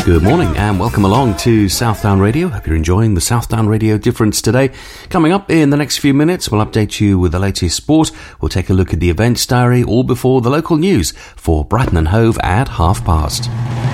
Good morning and welcome along to Southdown Radio. Hope you're enjoying the Southdown Radio Difference today. Coming up in the next few minutes, we'll update you with the latest sport. We'll take a look at the events diary, all before the local news for Brighton and Hove at past.